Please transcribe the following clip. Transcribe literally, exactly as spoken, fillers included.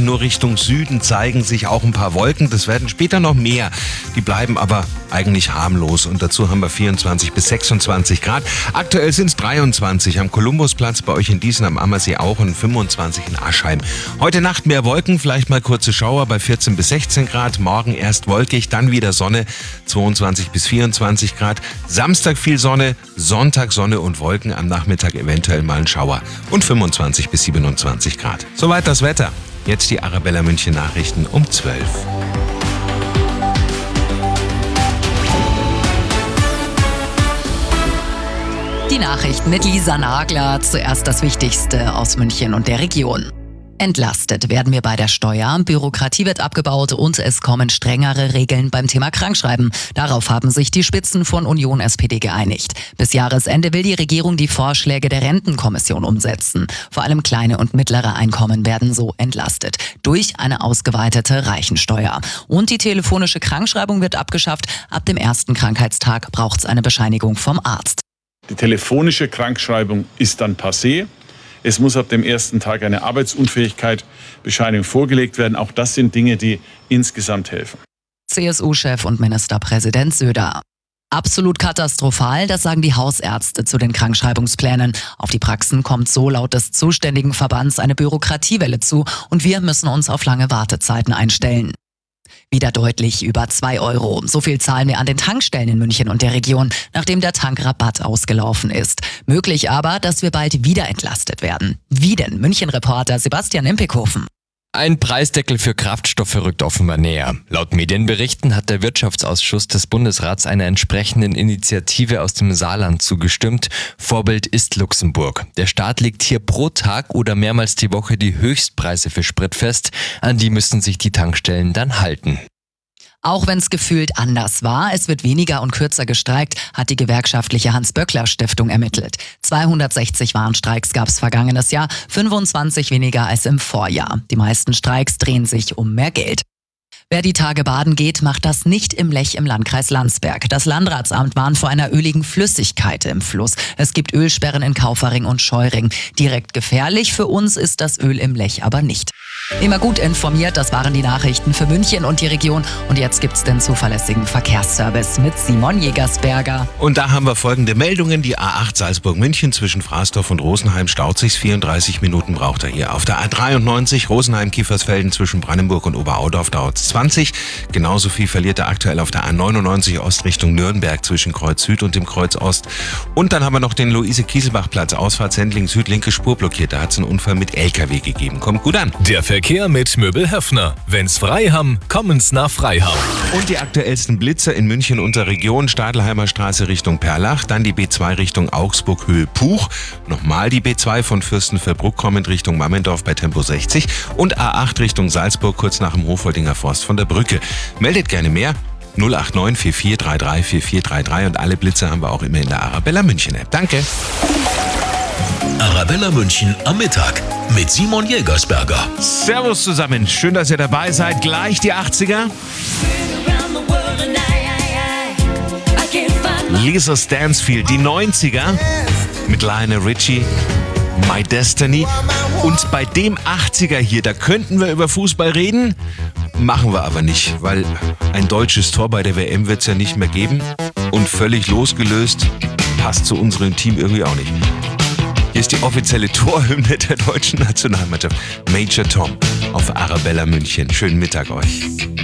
nur Richtung Süden zeigen sich auch ein paar Wolken. Das werden später noch mehr. Die bleiben aber eigentlich harmlos. Und dazu haben wir vierundzwanzig bis sechsundzwanzig Grad. Aktuell sind es dreiundzwanzig am Kolumbusplatz, bei euch in Diesen am Ammersee auch und fünfundzwanzig in Aschheim. Heute Nacht mehr Wolken, vielleicht mal kurze Schauer bei vierzehn bis sechzehn Grad. Morgen erst wolkig, dann wieder Sonne, zweiundzwanzig bis vierundzwanzig Grad. Samstag viel Sonne, Sonntag Sonne und Wolken, am Nachmittag eventuell mal ein Schauer und fünfundzwanzig bis siebenundzwanzig Grad. Soweit das Wetter. Jetzt die Arabella München Nachrichten um zwölf. Die Nachrichten mit Lisa Nagler. Zuerst das Wichtigste aus München und der Region. Entlastet werden wir bei der Steuer, Bürokratie wird abgebaut und es kommen strengere Regeln beim Thema Krankschreiben. Darauf haben sich die Spitzen von Union S P D geeinigt. Bis Jahresende will die Regierung die Vorschläge der Rentenkommission umsetzen. Vor allem kleine und mittlere Einkommen werden so entlastet durch eine ausgeweitete Reichensteuer. Und die telefonische Krankschreibung wird abgeschafft. Ab dem ersten Krankheitstag braucht es eine Bescheinigung vom Arzt. Die telefonische Krankschreibung ist dann passé. Es muss ab dem ersten Tag eine Arbeitsunfähigkeitsbescheinigung vorgelegt werden. Auch das sind Dinge, die insgesamt helfen. C S U-Chef und Ministerpräsident Söder. Absolut katastrophal, das sagen die Hausärzte zu den Krankschreibungsplänen. Auf die Praxen kommt so laut des zuständigen Verbands eine Bürokratiewelle zu und wir müssen uns auf lange Wartezeiten einstellen. Wieder deutlich über zwei Euro. So viel zahlen wir an den Tankstellen in München und der Region, nachdem der Tankrabatt ausgelaufen ist. Möglich aber, dass wir bald wieder entlastet werden. Wie denn? München-Reporter Sebastian Impekhofen. Ein Preisdeckel für Kraftstoffe rückt offenbar näher. Laut Medienberichten hat der Wirtschaftsausschuss des Bundesrats einer entsprechenden Initiative aus dem Saarland zugestimmt. Vorbild ist Luxemburg. Der Staat legt hier pro Tag oder mehrmals die Woche die Höchstpreise für Sprit fest. An die müssen sich die Tankstellen dann halten. Auch wenn es gefühlt anders war, es wird weniger und kürzer gestreikt, hat die gewerkschaftliche Hans-Böckler-Stiftung ermittelt. zweihundertsechzig Warnstreiks gab es vergangenes Jahr, fünfundzwanzig weniger als im Vorjahr. Die meisten Streiks drehen sich um mehr Geld. Wer die Tage baden geht, macht das nicht im Lech im Landkreis Landsberg. Das Landratsamt warnt vor einer öligen Flüssigkeit im Fluss. Es gibt Ölsperren in Kaufering und Scheuring. Direkt gefährlich für uns ist das Öl im Lech aber nicht. Immer gut informiert, das waren die Nachrichten für München und die Region. Und jetzt gibt's den zuverlässigen Verkehrsservice mit Simon Jägersberger. Und da haben wir folgende Meldungen. Die A acht Salzburg-München zwischen Fraßdorf und Rosenheim staut sich. vierunddreißig Minuten braucht er hier. Auf der A dreiundneunzig Rosenheim-Kiefersfelden zwischen Brandenburg und Oberaudorf dauert es zwanzig. Genauso viel verliert er aktuell auf der A neunundneunzig Ost Richtung Nürnberg zwischen Kreuz Süd und dem Kreuz Ost. Und dann haben wir noch den Luise-Kieselbach-Platz, Ausfahrt Sendling Süd, linke Spur blockiert. Da hat es einen Unfall mit L K W gegeben. Kommt gut an. Der Verkehr mit Möbel Höffner. Wenn's frei haben, kommen's nach Freiham. Und die aktuellsten Blitze in München und der Region. Stadelheimer Straße Richtung Perlach, dann die B zwei Richtung Augsburg Höhe Puch. Nochmal die B zwei von Fürstenfeldbruck kommend Richtung Mammendorf bei Tempo sechzig. Und A acht Richtung Salzburg kurz nach dem Hochfoldinger Forst von der Brücke. Meldet gerne mehr. null acht neun vier vier drei drei vier vier drei drei und alle Blitze haben wir auch immer in der Arabella München App. Danke. Arabella München am Mittag mit Simon Jägersberger. Servus zusammen, schön, dass ihr dabei seid. Gleich die achtziger. Lisa Stansfield, die neunziger mit Lionel Richie, My Destiny. Und bei dem achtziger hier, da könnten wir über Fußball reden, machen wir aber nicht, weil ein deutsches Tor bei der W M wird es ja nicht mehr geben. Und völlig losgelöst passt zu unserem Team irgendwie auch nicht. Hier ist die offizielle Torhymne der deutschen Nationalmannschaft. Major Tom auf Arabella München. Schönen Mittag euch.